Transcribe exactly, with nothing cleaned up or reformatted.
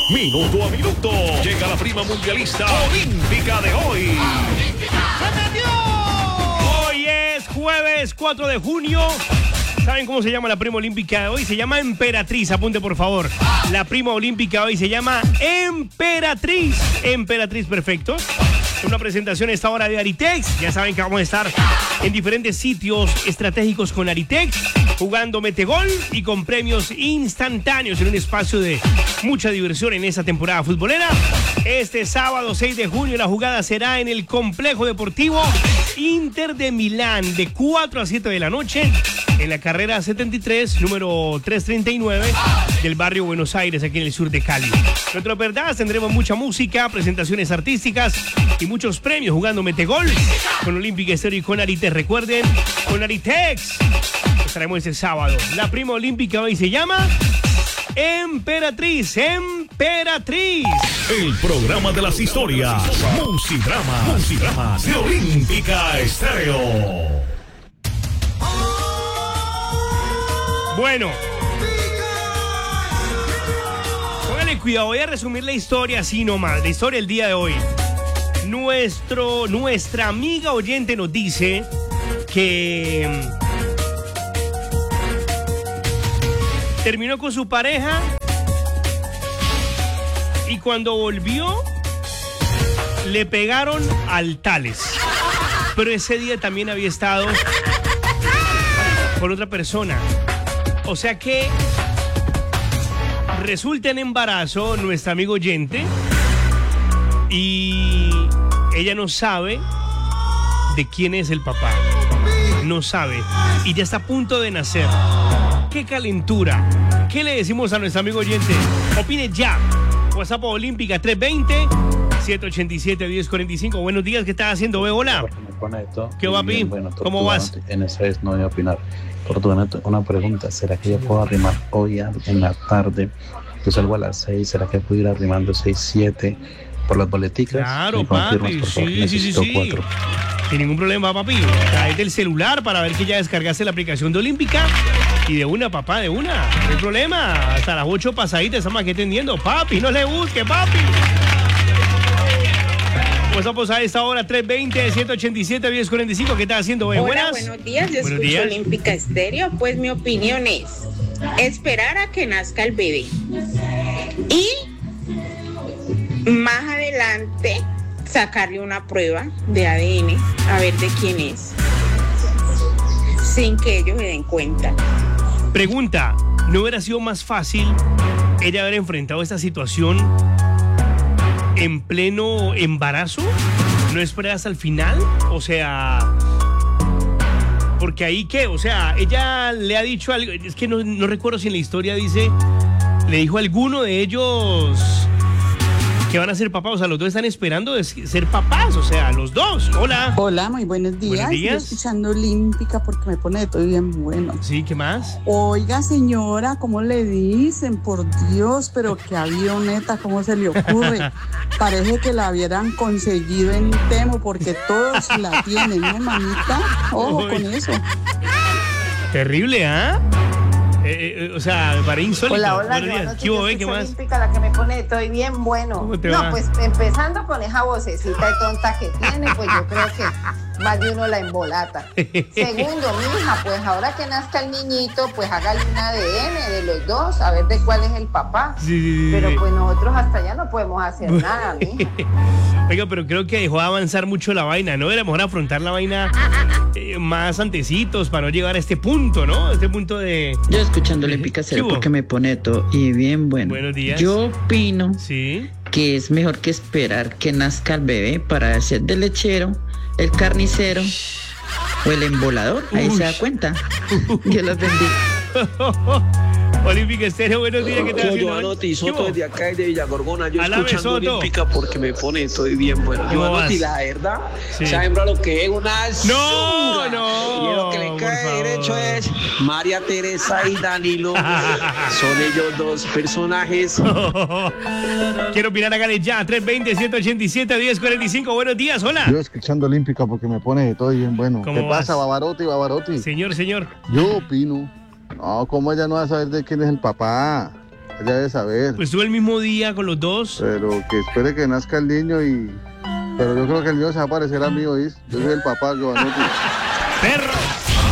Minuto a minuto. Llega la prima mundialista olímpica de hoy. ¡Se metió! Hoy es jueves cuatro de junio. ¿Saben cómo se llama la prima olímpica de hoy? Se llama Emperatriz, apunte por favor. La prima olímpica de hoy se llama Emperatriz. Emperatriz, perfecto. Una presentación a esta hora de Aritex. Ya saben que vamos a estar en diferentes sitios estratégicos con Aritex, jugando metegol y con premios instantáneos en un espacio de mucha diversión en esta temporada futbolera. Este sábado seis de junio la jugada será en el Complejo Deportivo Inter de Milán de cuatro a siete de la noche en la carrera setenta y tres, número trescientos treinta y nueve del barrio Buenos Aires, aquí en el sur de Cali. Nuestras verdades, tendremos mucha música, presentaciones artísticas y muchos premios jugando metegol con Olímpica Estéreo y con Aritex. Recuerden, con Aritex estaremos este sábado. La prima olímpica hoy se llama Emperatriz. Emperatriz. El programa de las historias. Musidrama. Musidramas de Olímpica Estéreo. Bueno, póngale cuidado, voy a resumir la historia así nomás, la historia del día de hoy. Nuestro, nuestra amiga oyente nos dice que terminó con su pareja y cuando volvió le pegaron al Tales, pero ese día también había estado con otra persona. O sea que resulta en embarazo nuestra amiga oyente y ella no sabe de quién es el papá. No sabe. Y ya está a punto de nacer. ¡Qué calentura! ¿Qué le decimos a nuestro amigo oyente? Opine ya. WhatsApp Olímpica tres veinte, siete ochenta y siete, diez cuarenta y cinco. Buenos días, ¿qué estás haciendo? Ve, hola. ¿Qué va, Pi? Bueno, ¿Cómo vas? En esa vez no voy a opinar. Por tu una pregunta, ¿será que yo puedo arrimar hoy en la tarde? Yo salgo a las seis, ¿será que puedo ir arrimando seis, siete por las boleticas? Claro, papi, sí, sí, sí, sí. Cuatro. Sin ningún problema, papi. Traete el celular para ver que ya descargaste la aplicación de Olímpica. Y de una, papá, de una. No hay problema. Hasta las ocho pasaditas estamos aquí atendiendo. Papi, no le busque, papi. Pues vamos a esta hora, tres veinte, siete ochenta y siete, diez cuarenta y cinco. ¿Qué estás haciendo? Hola, Buenas. buenos días. Yo Buenos escucho días. Olímpica Estéreo. Pues mi opinión es esperar a que nazca el bebé. Y más adelante sacarle una prueba de A D N a ver de quién es, sin que ellos se den cuenta. Pregunta, ¿no hubiera sido más fácil ella haber enfrentado esta situación en pleno embarazo? ¿No esperar hasta el final? O sea, porque ahí qué, o sea, ella le ha dicho algo, es que no, no recuerdo si en la historia dice, le dijo a alguno de ellos que van a ser papás, o sea, los dos están esperando de ser papás, o sea, los dos. Hola. Hola, muy buenos días. Buenos días. Estoy escuchando Olímpica porque me pone de todo bien bueno. Sí, ¿qué más? Oiga, señora, ¿cómo le dicen? Por Dios, pero qué avioneta, ¿cómo se le ocurre? Parece que la hubieran conseguido en Temo porque todos la tienen, ¿no, mamita? Ojo Uy. con eso. Terrible, ¿ah? Eh, eh, o sea, para insólito. Hola, hola, Buenos días. yo ¿Qué hubo, eh? ¿Qué escucho más? Olímpica, la que me pone estoy bien bueno. ¿Cómo te no, va? pues empezando con esa vocecita y tonta que tiene, pues yo creo que más de uno la embolata. Segundo, mija, pues ahora que nazca el niñito, pues hágale un A D N de los dos, a ver de cuál es el papá. Sí, sí, sí, Pero sí. pues nosotros hasta allá no podemos hacer nada, mija. Oiga, pero creo que dejó de avanzar mucho la vaina, ¿no? Era mejor afrontar la vaina eh, más antecitos para no llegar a este punto, ¿no? A este punto de... Yo escuchando Olímpica ¿Qué Cero hubo? porque me pone todo y bien bueno. Buenos días. Yo opino Sí. que es mejor que esperar que nazca el bebé para hacer de lechero, el carnicero o el embolador. Ahí Uy. se da cuenta. Dios los bendiga. Olímpica Estéreo, buenos días, ¿qué tal? Yo, Giovanotti, Soto desde acá desde Villagorgona, yo Alame, escuchando Soto. Olímpica porque me pone, estoy bien bueno. ¿Cómo Giovanotti, vas? la verdad, Sí. esa hembra lo que es una No, zunga. no, Y lo que le por cae favor. derecho es María Teresa y Danilo. Son ellos dos personajes. Quiero opinar, hágale ya, tres veinte, siete ochenta y siete, diez cuarenta y cinco, buenos días, hola. Yo escuchando Olímpica porque me pone de todo bien bueno. ¿Cómo ¿Qué vas? pasa, Bavarotti, Bavarotti? Señor, señor. Yo opino. No, ¿cómo ella no va a saber de quién es el papá? Ella debe saber. Pues estuve el mismo día con los dos. Pero que espere que nazca el niño y... Pero yo creo que el niño se va a parecer a mí, ¿oís? Yo soy el papá, Giovanotti. ¡Perro!